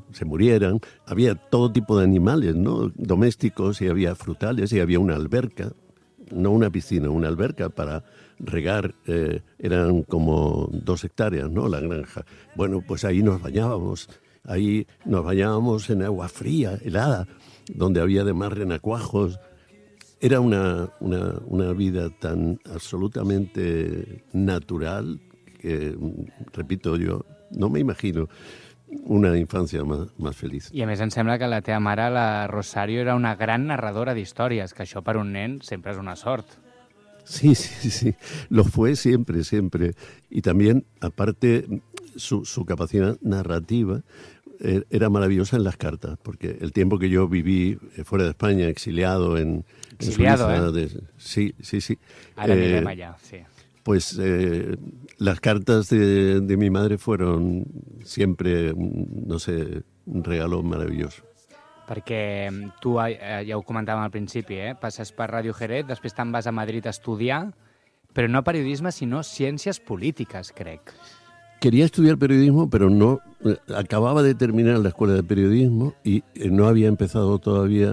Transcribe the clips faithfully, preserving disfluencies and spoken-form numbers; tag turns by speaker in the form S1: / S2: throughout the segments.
S1: se murieran. Había todo tipo de animales, ¿no? Domésticos, y había frutales, y había una alberca, no una piscina, una alberca para regar, eh, eran como dos hectáreas, ¿no? La granja. Bueno, pues ahí nos bañábamos, ahí nos bañábamos en agua fría, helada, donde había además renacuajos. Era una, una, una vida tan absolutamente natural que, repito, yo no me imagino una infancia más, más feliz.
S2: I a més em sembla que la teva mare, la Rosario, era una gran narradora d'històries, que això per un nen sempre és una sort.
S1: Sí, sí, sí, lo fue siempre, siempre. Y también, aparte, su, su capacidad narrativa eh, era maravillosa en las cartas, porque el tiempo que yo viví fuera de España, exiliado en,
S2: exiliado,
S1: en Suiza...
S2: ¿eh?
S1: De, sí, sí, sí.
S2: Ara eh, anirem allà, sí.
S1: Pues eh, las cartas de, de mi madre fueron siempre, no sé, un regalo maravilloso.
S2: Perquè tu, eh, ja ho comentàvem al principi, eh? passes per Ràdio Jerez, després te'n vas a Madrid a estudiar, però no periodisme, sinó ciències polítiques, crec.
S1: Quería estudiar periodismo, pero no, acababa de terminar la escuela de periodismo y no había empezado todavía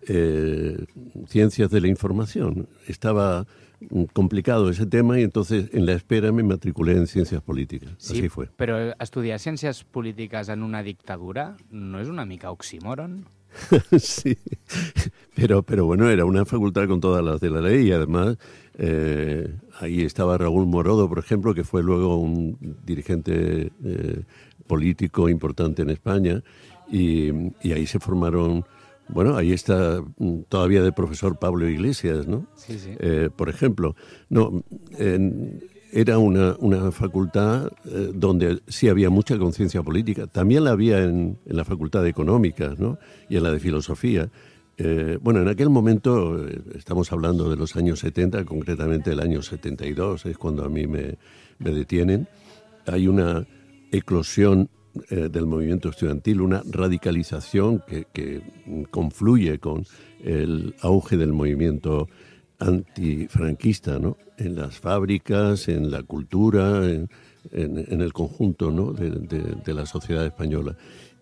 S1: eh, ciencias de la información. Estaba complicado ese tema y entonces en la espera me matriculé en ciencias políticas.
S2: Sí,
S1: así fue.
S2: Però estudiar ciències polítiques en una dictadura no és una mica oxímoron?
S1: Sí, pero, pero bueno, era una facultad con todas las de la ley y además eh, ahí estaba Raúl Morodo, por ejemplo, que fue luego un dirigente eh, político importante en España y, y ahí se formaron... Bueno, ahí está todavía de profesor Pablo Iglesias, ¿no?
S2: Sí, sí.
S1: Eh, por ejemplo, no, eh, era una, una facultad eh, donde sí había mucha conciencia política. También la había en, en la facultad de Económicas, ¿no? Y en la de Filosofía. Eh, bueno, en aquel momento, eh, estamos hablando de los años setenta, concretamente el año setenta y dos, es cuando a mí me, me detienen. Hay una eclosión Eh, del movimiento estudiantil, una radicalización que, que confluye con el auge del movimiento antifranquista, ¿no? En las fábricas, en la cultura, en, en, en el conjunto, ¿no? de, de, de la sociedad española.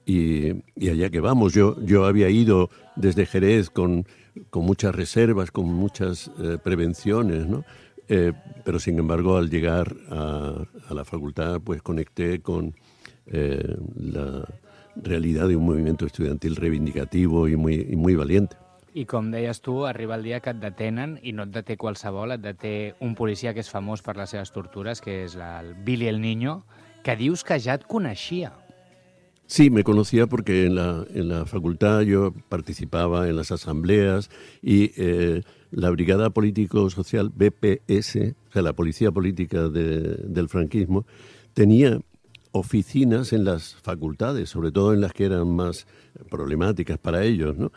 S1: Y, y allá que vamos, yo, yo había ido desde Jerez con, con muchas reservas, con muchas eh, prevenciones, ¿no? Eh, pero sin embargo al llegar a, a la facultad pues conecté con Eh, la realidad de un movimiento estudiantil reivindicativo y muy, y muy valiente.
S2: I com deies tu, arriba el dia que et detenen i no et deté qualsevol, et deté un policia que és famós per les seves tortures, que és la, el Billy el Niño, que dius que ja et coneixia.
S1: Sí, me conocía porque en la, en la facultad yo participaba en las asambleas y eh, la Brigada Político-Social B P S, o sea, la Policía Política de, del franquismo, tenía oficinas en las facultades, sobre todo en las que eran más problemáticas para ellos, ¿no?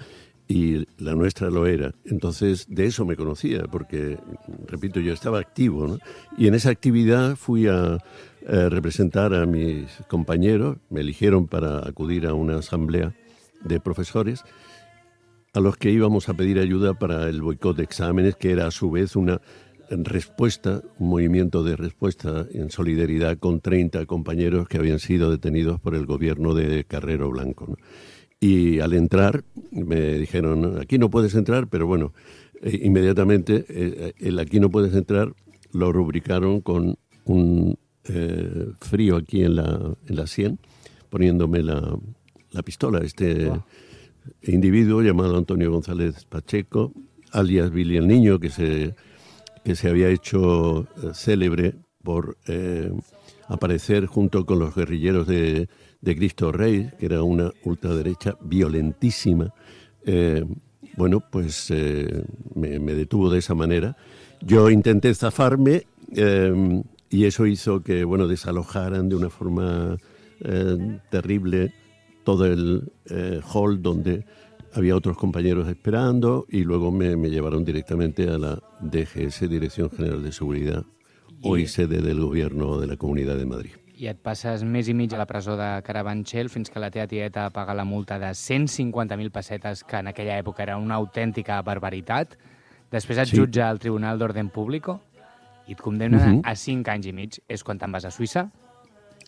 S1: Y la nuestra lo era. Entonces, de eso me conocía, porque, repito, yo estaba activo, ¿no? Y en esa actividad fui a eh, representar a mis compañeros, me eligieron para acudir a una asamblea de profesores a los que íbamos a pedir ayuda para el boicot de exámenes, que era a su vez una respuesta, un movimiento de respuesta en solidaridad con treinta compañeros que habían sido detenidos por el gobierno de Carrero Blanco, ¿no? Y al entrar me dijeron, aquí no puedes entrar, pero bueno, eh, inmediatamente eh, el aquí no puedes entrar lo rubricaron con un eh, frío aquí en la, en la sien, poniéndome la, la pistola. Este wow. individuo llamado Antonio González Pacheco, alias Billy el Niño, que se... que se había hecho eh, célebre por eh, aparecer junto con los guerrilleros de, de Cristo Rey, que era una ultraderecha violentísima. Eh, bueno, pues eh, me, me detuvo de esa manera. Yo intenté zafarme eh, y eso hizo que, bueno, desalojaran de una forma eh, terrible todo el eh, hall donde había otros compañeros esperando y luego me, me llevaron directamente a la D G S, Dirección General de Seguridad, I... hoy sede del Gobierno de la Comunidad de Madrid.
S2: I et passes més i mig a la presó de Carabanchel fins que la teva tieta paga la multa de cent cinquanta mil pessetes, que en aquella època era una autèntica barbaritat. Després et sí. jutja al Tribunal d'Orden Público i et condemna uh-huh. a cinc anys i mig. És quan te'n vas a Suïssa?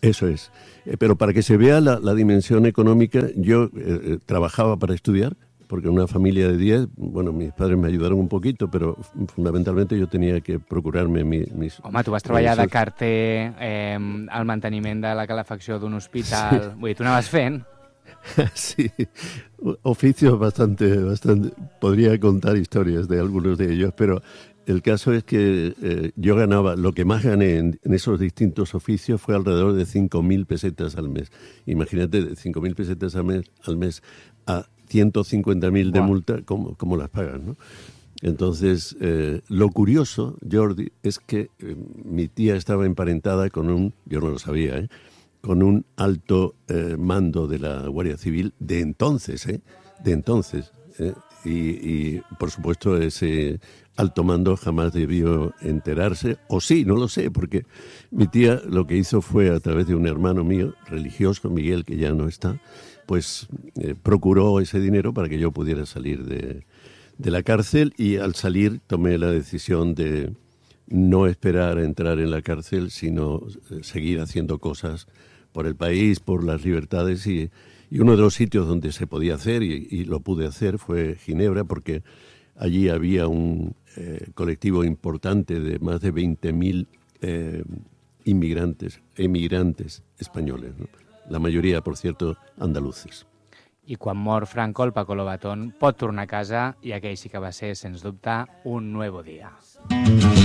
S1: Eso es. Eh, pero para que se vea la, la dimensión económica, yo eh, trabajaba para estudiar, porque en una familia de diez, bueno, mis padres me ayudaron un poquito, però fundamentalmente jo tenia que procurar-me mi, mis...
S2: Home, tu vas treballar de carter eh, al manteniment de la calefacció d'un hospital. Sí. Vull dir, tu anaves fent.
S1: Sí, oficios bastante, bastante... Podría contar historias de algunos de ellos, pero el caso es que eh, yo ganaba, lo que más gané en, en esos distintos oficios fue alrededor de cinco mil pesetas al mes. Imagínate, cinco mil pesetas al mes, al mes a ciento cincuenta mil de wow. multa, ¿cómo, cómo las pagan, no? Entonces, eh, lo curioso, Jordi, es que eh, mi tía estaba emparentada con un, yo no lo sabía, ¿eh? con un alto eh, mando de la Guardia Civil de entonces, ¿eh? de entonces. ¿eh? Y, y, por supuesto, ese alto mando jamás debió enterarse, o sí, no lo sé, porque mi tía lo que hizo fue, a través de un hermano mío, religioso, Miguel, que ya no está, pues eh, procuró ese dinero para que yo pudiera salir de, de la cárcel, y al salir tomé la decisión de no esperar a entrar en la cárcel, sino eh, seguir haciendo cosas por el país, por las libertades, y, y uno de los sitios donde se podía hacer, y, y lo pude hacer, fue Ginebra, porque allí había un eh, colectivo importante de más de veinte mil eh, inmigrantes, emigrantes españoles, ¿no? La mayoría, por cierto, andaluces.
S2: I quan mor Franco, el Paco Lobatón pot tornar a casa, i aquell sí que va ser, sens dubte, un nuevo día.